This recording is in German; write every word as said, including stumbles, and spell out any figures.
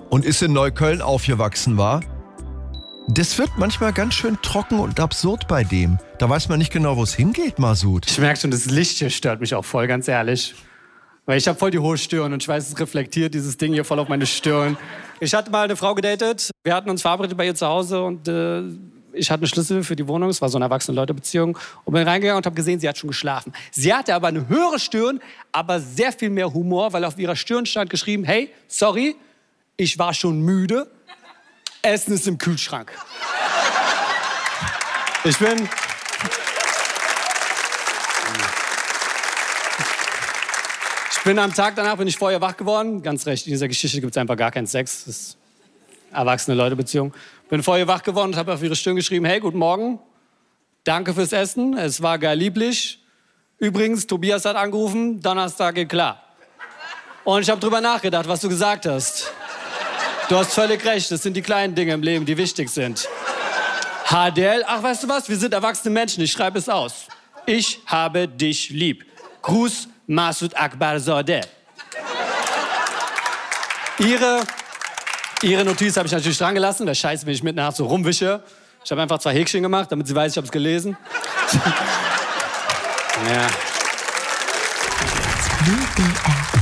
und ist in Neukölln aufgewachsen, war. Das wird manchmal ganz schön trocken und absurd bei dem. Da weiß man nicht genau, wo es hingeht, Masud. Ich merke schon, das Licht hier stört mich auch voll, ganz ehrlich. Weil ich habe voll die hohe Stirn und ich weiß, es reflektiert dieses Ding hier voll auf meine Stirn. Ich hatte mal eine Frau gedatet, wir hatten uns verabredet bei ihr zu Hause und äh, ich hatte einen Schlüssel für die Wohnung, es war so eine Erwachsene-Leute-Beziehung und bin reingegangen und habe gesehen, sie hat schon geschlafen. Sie hatte aber eine höhere Stirn, aber sehr viel mehr Humor, weil auf ihrer Stirn stand geschrieben, hey, sorry, ich war schon müde, Essen ist im Kühlschrank. Ich bin... Ich bin am Tag danach, bin ich vorher wach geworden. Ganz recht, in dieser Geschichte gibt es einfach gar keinen Sex. Das ist Erwachsene-Leute-Beziehung. Bin vorher wach geworden und habe auf ihre Stirn geschrieben, hey, guten Morgen, danke fürs Essen, es war gar lieblich. Übrigens, Tobias hat angerufen, Donnerstag geht klar. Und ich habe drüber nachgedacht, was du gesagt hast. Du hast völlig recht, das sind die kleinen Dinge im Leben, die wichtig sind. H D L, ach, weißt du was, wir sind erwachsene Menschen, ich schreibe es aus. Ich habe dich lieb. Gruß, Masud Akbarzadeh. Ihre, ihre Notiz habe ich natürlich dran gelassen. Wäre scheiße, wenn ich mit nachher so rumwische. Ich habe einfach zwei Häkchen gemacht, damit sie weiß, ich habe es gelesen. Ja.